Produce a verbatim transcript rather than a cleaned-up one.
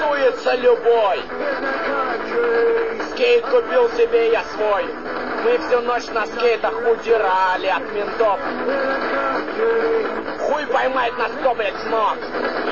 интересуется любой. Скейт купил себе я свой. Мы всю ночь на скейтах удирали от ментов. Хуй поймает нас кто, блядь, смог.